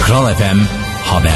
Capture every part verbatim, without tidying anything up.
Kral F M Haber.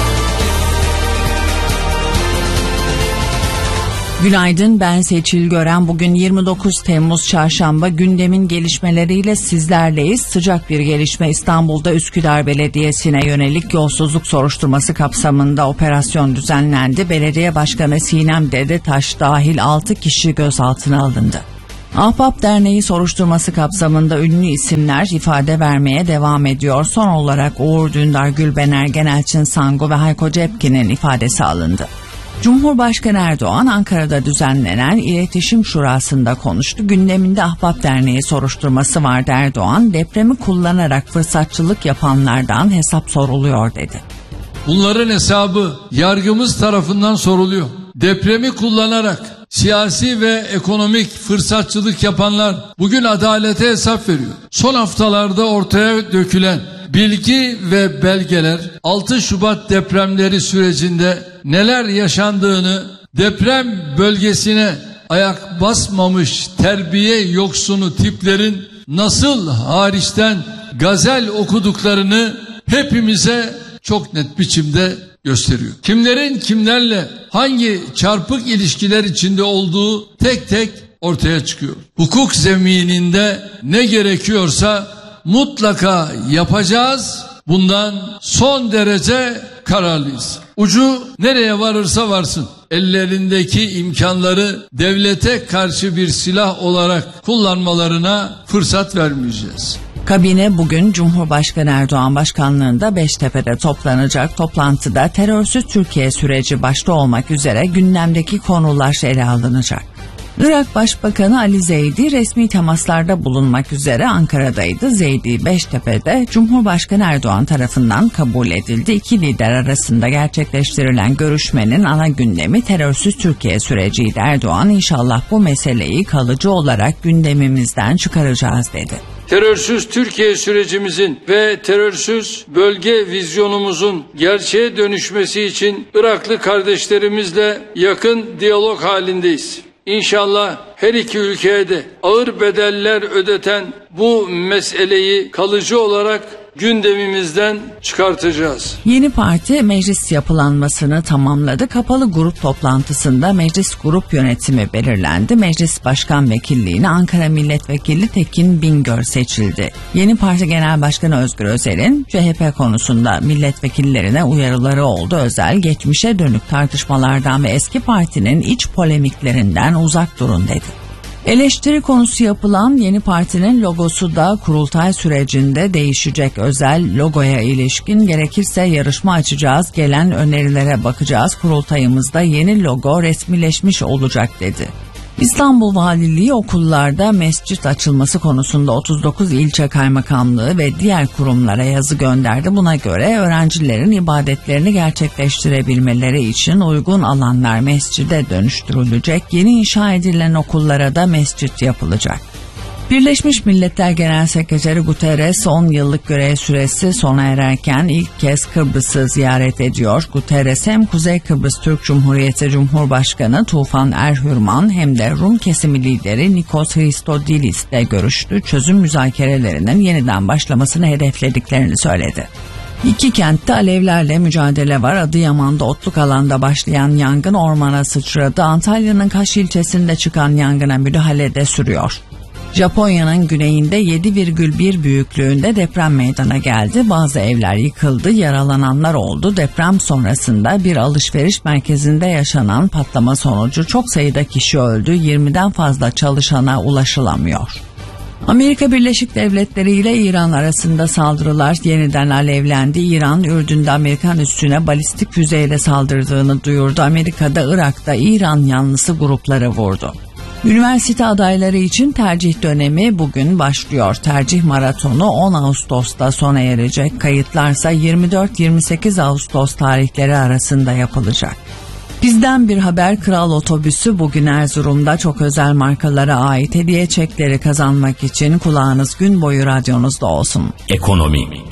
Günaydın, ben Seçil Gören. Bugün yirmi dokuz Temmuz Çarşamba, gündemin gelişmeleriyle sizlerleyiz. Sıcak bir gelişme: İstanbul'da Üsküdar Belediyesi'ne yönelik yolsuzluk soruşturması kapsamında operasyon düzenlendi. Belediye Başkanı Sinem Dedetaş dahil altı kişi gözaltına alındı. Ahbap Derneği soruşturması kapsamında ünlü isimler ifade vermeye devam ediyor. Son olarak Uğur Dündar, Gülben Ergen, Elçin Sangu ve Hayko Cepkin'in ifadesi alındı. Cumhurbaşkanı Erdoğan Ankara'da düzenlenen İletişim Şurası'nda konuştu. Gündeminde Ahbap Derneği soruşturması vardı. Erdoğan, depremi kullanarak fırsatçılık yapanlardan hesap soruluyor dedi. Bunların hesabı yargımız tarafından soruluyor. Depremi kullanarak siyasi ve ekonomik fırsatçılık yapanlar bugün adalete hesap veriyor. Son haftalarda ortaya dökülen bilgi ve belgeler altı Şubat depremleri sürecinde neler yaşandığını, deprem bölgesine ayak basmamış terbiye yoksunu tiplerin nasıl hariçten gazel okuduklarını hepimize çok net biçimde gösteriyor. Kimlerin kimlerle hangi çarpık ilişkiler içinde olduğu tek tek ortaya çıkıyor. Hukuk zemininde ne gerekiyorsa mutlaka yapacağız. Bundan son derece kararlıyız. Ucu nereye varırsa varsın, ellerindeki imkanları devlete karşı bir silah olarak kullanmalarına fırsat vermeyeceğiz. Kabine bugün Cumhurbaşkanı Erdoğan başkanlığında Beştepe'de toplanacak. Toplantıda terörsüz Türkiye süreci başta olmak üzere gündemdeki konular ele alınacak. Irak Başbakanı Ali Zeydi resmi temaslarda bulunmak üzere Ankara'daydı. Zeydi Beştepe'de Cumhurbaşkanı Erdoğan tarafından kabul edildi. İki lider arasında gerçekleştirilen görüşmenin ana gündemi terörsüz Türkiye süreciydi. Erdoğan, inşallah bu meseleyi kalıcı olarak gündemimizden çıkaracağız dedi. Terörsüz Türkiye sürecimizin ve terörsüz bölge vizyonumuzun gerçeğe dönüşmesi için Iraklı kardeşlerimizle yakın diyalog halindeyiz. İnşallah her iki ülkeye de ağır bedeller ödeten bu meseleyi kalıcı olarak gündemimizden çıkartacağız. Yeni parti meclis yapılanmasını tamamladı. Kapalı grup toplantısında meclis grup yönetimi belirlendi. Meclis Başkan Vekilliğine Ankara Milletvekili Tekin Bingöl seçildi. Yeni Parti Genel Başkanı Özgür Özel'in C H P konusunda milletvekillerine uyarıları oldu. Özel, geçmişe dönük tartışmalardan ve eski partinin iç polemiklerinden uzak durun dedi. Eleştiri konusu yapılan yeni partinin logosu da kurultay sürecinde değişecek. Özel, logoya ilişkin gerekirse yarışma açacağız, gelen önerilere bakacağız, kurultayımızda yeni logo resmileşmiş olacak dedi. İstanbul Valiliği okullarda mescit açılması konusunda otuz dokuz ilçe kaymakamlığı ve diğer kurumlara yazı gönderdi. Buna göre öğrencilerin ibadetlerini gerçekleştirebilmeleri için uygun alanlar mescide dönüştürülecek. Yeni inşa edilen okullara da mescit yapılacak. Birleşmiş Milletler Genel Sekreteri Guterres on yıllık görev süresi sona ererken ilk kez Kıbrıs'ı ziyaret ediyor. Guterres hem Kuzey Kıbrıs Türk Cumhuriyeti Cumhurbaşkanı Tufan Erhürman hem de Rum kesimi lideri Nikos Christodoulis'le görüştü. Çözüm müzakerelerinin yeniden başlamasını hedeflediklerini söyledi. İki kentte alevlerle mücadele var. Adıyaman'da otluk alanda başlayan yangın ormana sıçradı. Antalya'nın Kaş ilçesinde çıkan yangına müdahale de sürüyor. Japonya'nın güneyinde yedi virgül bir büyüklüğünde deprem meydana geldi. Bazı evler yıkıldı, yaralananlar oldu. Deprem sonrasında bir alışveriş merkezinde yaşanan patlama sonucu çok sayıda kişi öldü, yirmiden fazla çalışana ulaşılamıyor. Amerika Birleşik Devletleri ile İran arasında saldırılar yeniden alevlendi. İran, Ürdün'de Amerikan üssüne balistik füzeyle saldırdığını duyurdu. Amerika'da, Irak'ta İran yanlısı grupları vurdu. Üniversite adayları için tercih dönemi bugün başlıyor. Tercih maratonu on Ağustos'ta sona erecek. Kayıtlarsa yirmi dört yirmi sekiz Ağustos tarihleri arasında yapılacak. Bizden bir haber: Kral Otobüsü bugün Erzurum'da çok özel markalara ait hediye çekleri kazanmak için kulağınız gün boyu radyonuzda olsun. Ekonomi.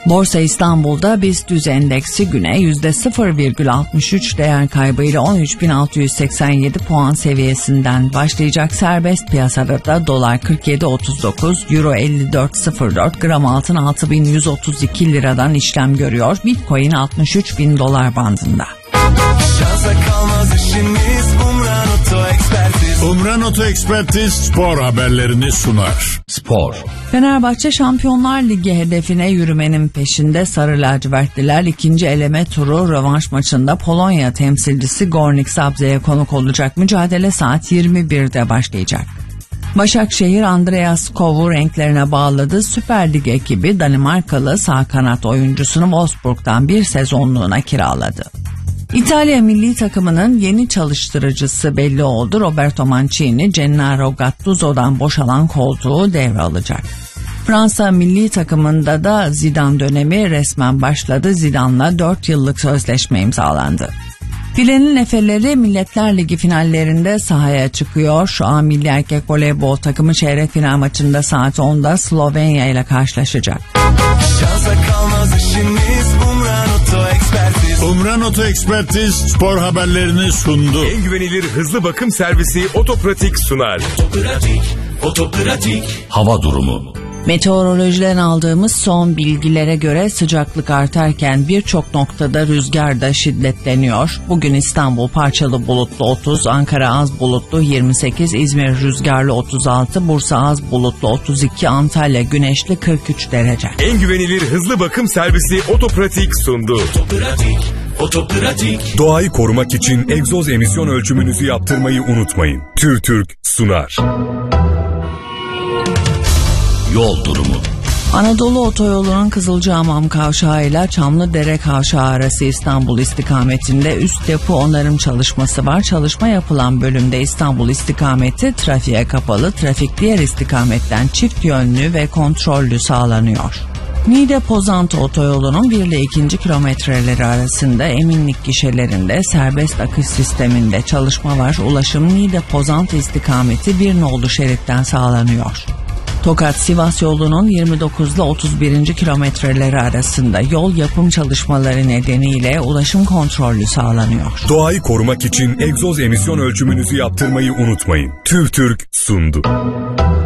Borsa İstanbul'da BIST endeksi güne yüzde sıfır virgül altmış üç değer kaybıyla on üç bin altı yüz seksen yedi puan seviyesinden başlayacak. Serbest piyasada da dolar kırk yedi otuz dokuz, euro elli dört sıfır dört, gram altın altı bin yüz otuz iki liradan işlem görüyor. Bitcoin altmış üç bin dolar bandında. Şansa kalmaz işimiz, Umran Oto Ekspertiz. Umran Oto Ekspertiz spor haberlerini sunar. Spor. Fenerbahçe Şampiyonlar Ligi hedefine yürümenin peşinde. Sarı lacivertliler ikinci eleme turu rövanş maçında Polonya temsilcisi Górnik Zabrze'ye konuk olacak. Mücadele saat yirmi birde başlayacak. Başakşehir Andreas Kov'u renklerine bağladı. Süper Lig ekibi Danimarkalı sağ kanat oyuncusunu Wolfsburg'dan bir sezonluğuna kiraladı. İtalya milli takımının yeni çalıştırıcısı belli oldu. Roberto Mancini, Gennaro Gattuso'dan boşalan koltuğu devralacak. Fransa milli takımında da Zidane dönemi resmen başladı. Zidane'la dört yıllık sözleşme imzalandı. Filenin efeleri Milletler Ligi finallerinde sahaya çıkıyor. Şu an milli erkek voleybol takımı çeyrek final maçında saat onda Slovenya ile karşılaşacak. Şansa kalmaz işimiz, Umran Oto Ekspertiz. Umran Oto Ekspertiz spor haberlerini sundu. En güvenilir hızlı bakım servisi Otopratik sunar. Otopratik, Otopratik. Hava durumu. Meteorolojiden aldığımız son bilgilere göre sıcaklık artarken birçok noktada rüzgar da şiddetleniyor. Bugün İstanbul parçalı bulutlu otuz, Ankara az bulutlu yirmi sekiz, İzmir rüzgarlı otuz altı, Bursa az bulutlu otuz iki, Antalya güneşli kırk üç derece. En güvenilir hızlı bakım servisi Otopratik sundu. Otopratik, Otopratik. Doğayı korumak için egzoz emisyon ölçümünüzü yaptırmayı unutmayın. TÜRTÜRK sunar. Yol durumu. Anadolu Otoyolu'nun Kızılcahamam Kavşağı ile Çamlıdere Kavşağı arası İstanbul istikametinde üst yapı onarım çalışması var. Çalışma yapılan bölümde İstanbul istikameti trafiğe kapalı, trafik diğer istikametten çift yönlü ve kontrollü sağlanıyor. Niğde-Pozantı Otoyolu'nun bir ile ikinci kilometreleri arasında eminlik gişelerinde serbest akış sisteminde çalışma var. Ulaşım Niğde-Pozantı istikameti bir nolu şeritten sağlanıyor. Tokat-Sivas yolunun yirmi dokuz ile otuz birinci kilometreleri arasında yol yapım çalışmaları nedeniyle ulaşım kontrollü sağlanıyor. Doğayı korumak için egzoz emisyon ölçümünüzü yaptırmayı unutmayın. TÜRTÜRK sundu.